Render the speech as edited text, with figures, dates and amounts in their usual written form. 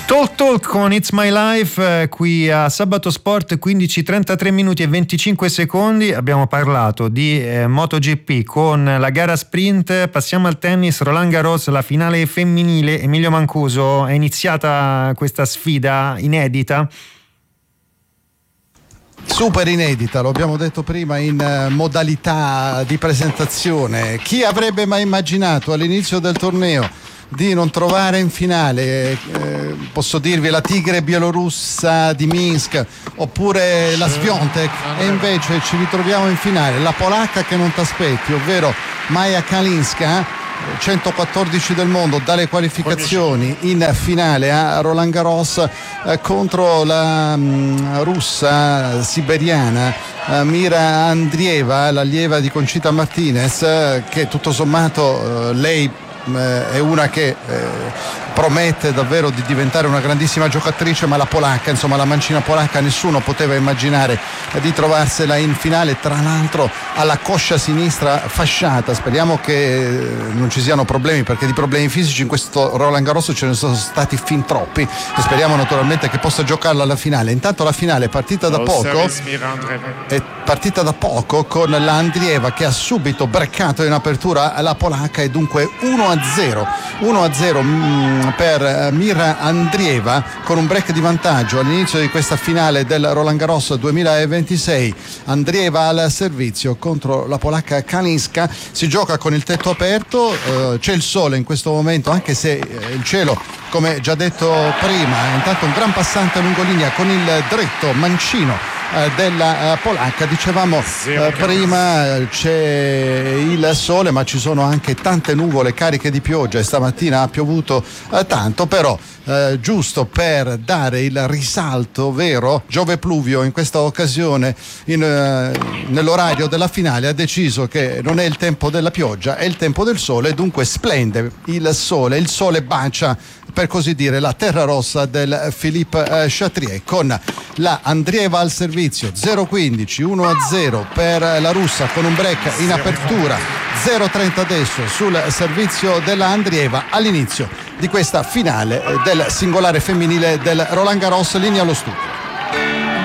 Talk con It's My Life, qui a Sabato Sport, 15:33 minuti e 25 secondi. Abbiamo parlato di MotoGP con la gara sprint. Passiamo al tennis, Roland Garros, la finale femminile. Emilio Mancuso, è iniziata questa sfida inedita? Super inedita, lo abbiamo detto prima, in modalità di presentazione. Chi avrebbe mai immaginato all'inizio del torneo di non trovare in finale, posso dirvi, la tigre bielorussa di Minsk oppure la Swiatek, e invece ci ritroviamo in finale la polacca che non t'aspetti, ovvero Maja Kalinska, 114 del mondo dalle qualificazioni, in finale a Roland Garros contro la russa siberiana Mira Andreeva, l'allieva di Conchita Martinez, che tutto sommato lei è una che promette davvero di diventare una grandissima giocatrice, ma la polacca, insomma la mancina polacca, nessuno poteva immaginare di trovarsela in finale, tra l'altro alla coscia sinistra fasciata. Speriamo che non ci siano problemi, perché di problemi fisici in questo Roland Garros ce ne sono stati fin troppi, e speriamo naturalmente che possa giocarla alla finale. Intanto la finale è partita da poco, con la Andreeva che ha subito breccato in apertura la polacca, e dunque 1-0 per Mira Andreeva, con un break di vantaggio all'inizio di questa finale del Roland Garros 2026. Andreeva al servizio contro la polacca Kalinska. Si gioca con il tetto aperto, c'è il sole in questo momento, anche se il cielo, come già detto prima, intanto un gran passante lungolinea con il dritto mancino della polacca. Dicevamo prima, c'è il sole, ma ci sono anche tante nuvole cariche di pioggia, e stamattina ha piovuto tanto, però giusto per dare il risalto vero, Giove Pluvio in questa occasione nell'orario della finale ha deciso che non è il tempo della pioggia, è il tempo del sole, e dunque splende il sole bacia, per così dire, la terra rossa del Philippe Chatrier, con la Andreeva al servizio. 0-15, 1-0 per la russa, con un break in apertura, 0-30 adesso sul servizio della Andreeva all'inizio di questa finale del singolare femminile del Roland Garros. Linea allo studio.